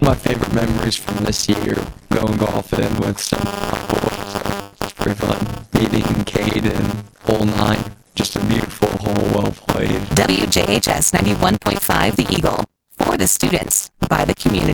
My favorite memories from this year, going golfing with some boys. It's pretty fun. Meeting Cade and Hole 9. Just a beautiful hole, well played. WJHS 91.5 The Eagle. For the students, by the community.